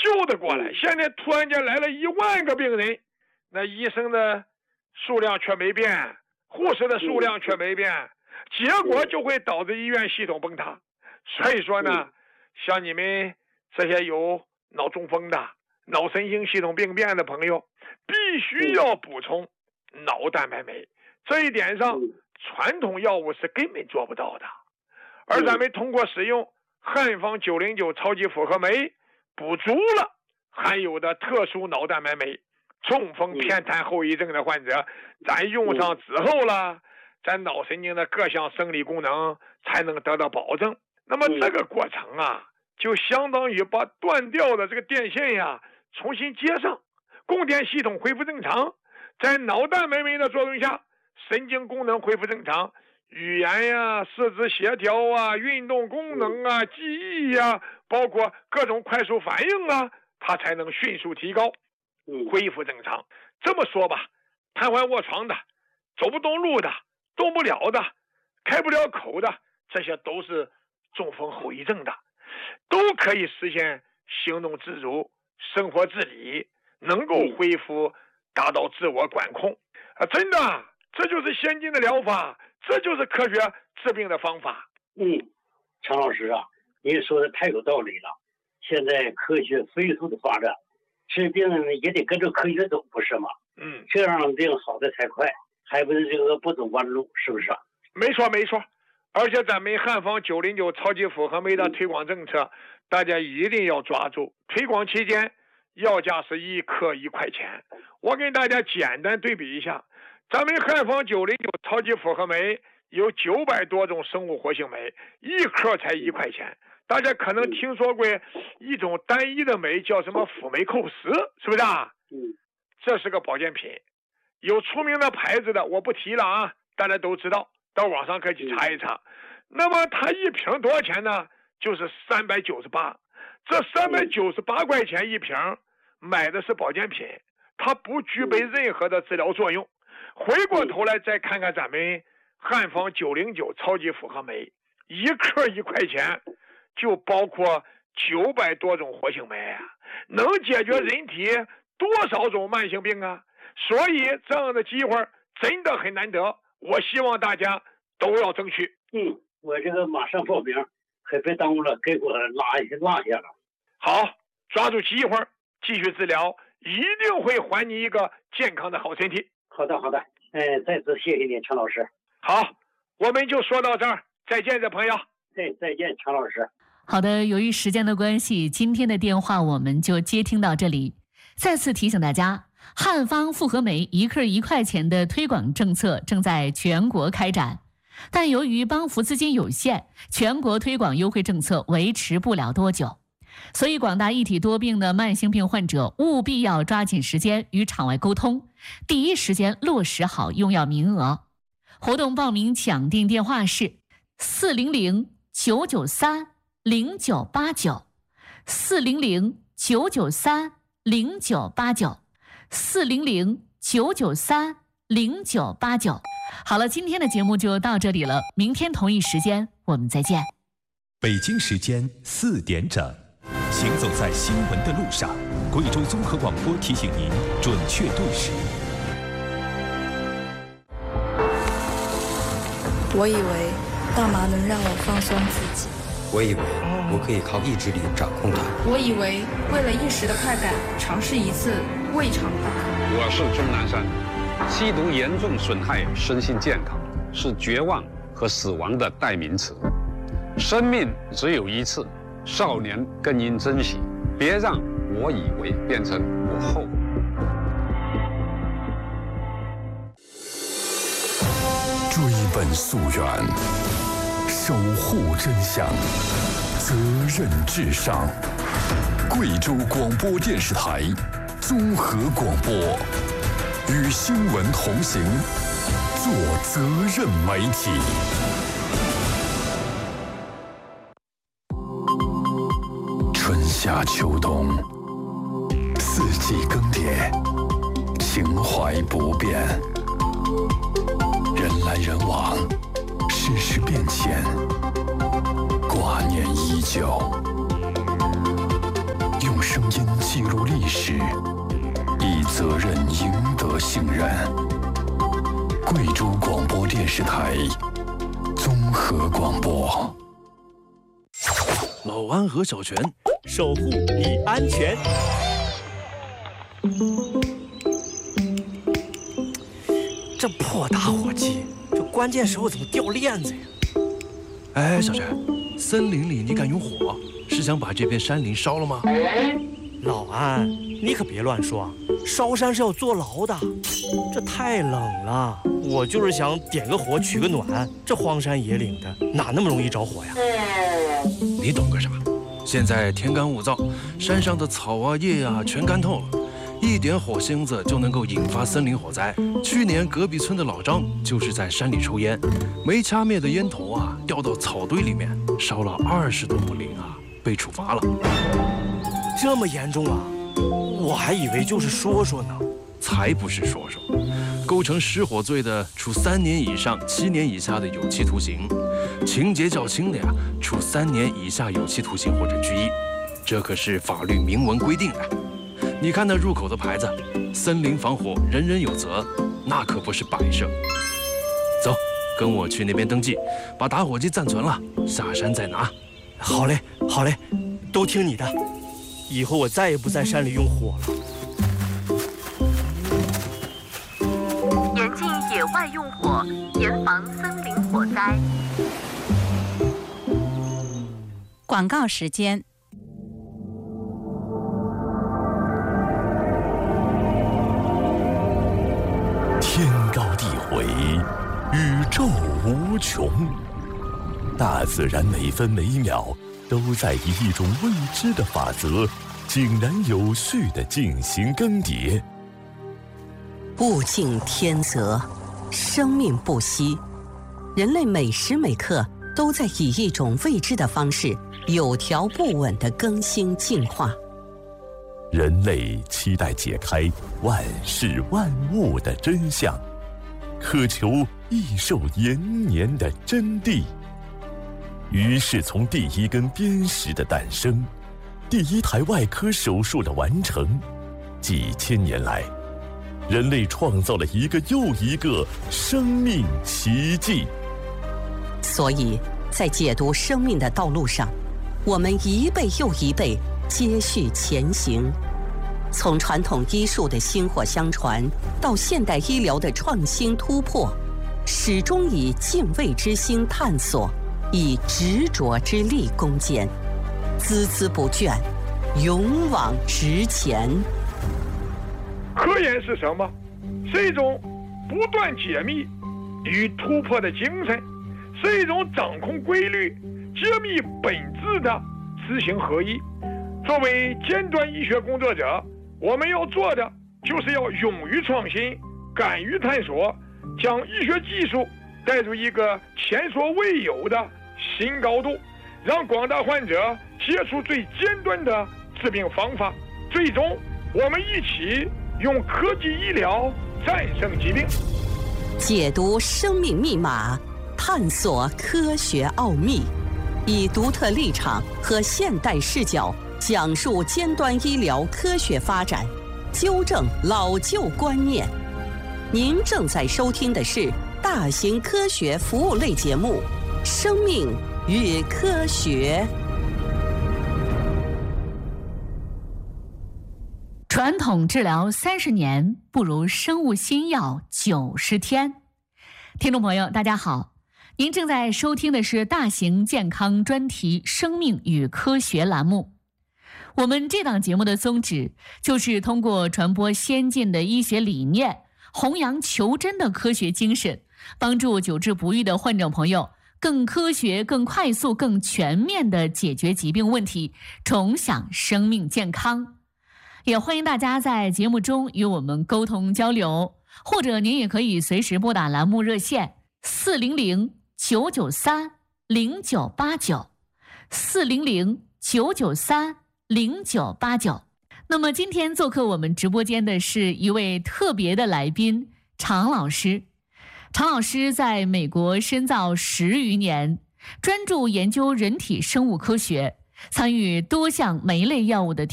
救得过来。现在突然间来了1万个病人，那医生的数量却没变，护士的数量却没变，结果就会导致医院系统崩塌。所以说呢，像你们这些有脑中风的、脑神经系统病变的朋友，必须要补充脑蛋白酶。这一点上，传统药物是根本做不到的。而咱们通过使用汉方909超级复合酶，补足了含有的特殊脑蛋白酶，中风偏瘫后遗症的患者，咱用上之后了，咱脑神经的各项生理功能才能得到保证。那么这个过程啊，就相当于把断掉的这个电线呀重新接上，供电系统恢复正常，在脑蛋白酶的作用下，神经功能恢复正常，语言呀、四肢协调啊、运动功能啊、记忆呀，包括各种快速反应啊，它才能迅速提高，恢复正常。这么说吧，瘫痪卧床的、走不动路的、动不了的、开不了口的，这些都是中风后遗症的，都可以实现行动自如、生活自理，能够恢复，达到自我管控。真的，这就是先进的疗法，这就是科学治病的方法。 常老师啊，您说的太有道理了。现在科学飞速的发展，治病也得跟着科学走，不是吗？这样病好的才快，还不是这个不走弯路，是不是啊？ 没错没错。而且咱们汉方909超级复合酶的推广政策，大家一定要抓住。推广期间，要价是1克1块钱。我给大家简单对比一下，咱们汉方909超级复合酶有900多种生物活性酶，1克才1块钱。大家可能听说过一种单一的酶叫什么辅酶扣10，是不是啊？这是个保健品，有出名的牌子的我不提了啊，大家都知道，到网上可以去查一查。那么它一瓶多少钱呢？就是398。这398块钱一瓶，买的是保健品，它不具备任何的治疗作用。回过头来再看看咱们汉方909超级复合酶，1克1块钱，就包括900多种活性酶啊，能解决人体多少种慢性病啊？所以这样的机会真的很难得，我希望大家都要争取。 我这个马上报名，可别耽误了，给我落下了。 好，抓住机会继续治疗，一定会还你一个健康的好身体。 好的，再次谢谢你，常老师。 好，我们就说到这儿，再见，这朋友。 再见，常老师。 好的，由于时间的关系，今天的电话我们就接听到这里。再次提醒大家，汉方复合酶1克1块钱的推广政策正在全国开展，但由于帮扶资金有限，全国推广优惠政策维持不了多久，所以广大一体多病的慢性病患者务必要抓紧时间与场外沟通，第一时间落实好用药名额。活动报名抢订电话是400-993-0989 400-993-0989 400-993-0989。好了，今天的节目就到这里了，明天同一时间我们再见。 北京时间4点整，行走在新闻的路上，贵州综合广播提醒您准确对时。 我以为大麻能让我放松自己， 我以为我可以靠意志力掌控它， 我以为为了一时的快感，尝试一次未尝不可。 我是钟南山。吸毒严重损害身心健康，是绝望和死亡的代名词。生命只有一次，少年更应珍惜，别让我以为变成我后悔。 追本溯源，守护真相，责任至上。贵州广播电视台综合广播，与新闻同行，做责任媒体。春夏秋冬，四季更迭，情怀不变。人来人往，世事变迁，挂念依旧。用声音记录历史，以责任赢得信任。贵州广播电视台综合广播。 老安和小泉守护你安全。这破打火机，这关键时候怎么掉链子呀？ 哎，小泉，森林里你敢用火？是想把这片山林烧了吗？ 老安，你可别乱说，烧山是要坐牢的。这太冷了，我就是想点个火取个暖。这荒山野岭的，哪那么容易着火呀？ 你懂个啥？现在天干物燥，山上的草啊叶啊全干透了，一点火星子就能够引发森林火灾。去年隔壁村的老张就是在山里抽烟，没掐灭的烟头啊掉到草堆里面，烧了20多亩林啊，被处罚了。 这么严重啊？我还以为就是说说呢。 才不是说说，构成失火罪的，处3年以上7年以下的有期徒刑；情节较轻的呀，处3年以下有期徒刑或者拘役。这可是法律明文规定的。你看那入口的牌子，森林防火人人有责，那可不是摆设。走，跟我去那边登记，把打火机暂存了，下山再拿。 好嘞，好嘞，都听你的。以后我再也不在山里用火了。 严禁野外用火，严防森林火灾。 广告时间。 天高地回，宇宙无穷，大自然每分每秒都在以一种未知的法则，井然有序地进行更迭。 物竞天择，生命不息，人类每时每刻都在以一种未知的方式，有条不紊地更新进化。 人类期待解开万事万物的真相，渴求益寿延年的真谛。于是从第一根砭石的诞生，第一台外科手术的完成，几千年来，人类创造了一个又一个生命奇迹。 所以在解读生命的道路上，我们一辈又一辈接续前行，从传统医术的薪火相传到现代医疗的创新突破，始终以敬畏之心探索，以执着之力攻坚，孜孜不倦，勇往直前。 科研是什么？是一种不断解密与突破的精神，是一种掌控规律、揭秘本质的知行合一。作为尖端医学工作者，我们要做的就是要勇于创新，敢于探索，将医学技术带入一个前所未有的新高度，让广大患者接触最尖端的治病方法。最终，我们一起用科技医疗战胜疾病， 解读生命密码，探索科学奥秘，以独特立场和现代视角讲述尖端医疗科学发展，纠正老旧观念。您正在收听的是大型科学服务类节目《生命与科学》。 传统治疗30年，不如生物新药90天。听众朋友，大家好，您正在收听的是大型健康专题《生命与科学》栏目。我们这档节目的宗旨就是通过传播先进的医学理念，弘扬求真的科学精神，帮助久治不愈的患者朋友更科学、更快速、更全面地解决疾病问题，重享生命健康。也欢迎大家在节目中与我们沟通交流，或者您也可以随时拨打栏目热线400-993-0989 400-993-0989。那么今天做客我们直播间的是一位特别的来宾，常老师。常老师在美国深造10余年，专注研究人体生物科学，参与多项酶类药物的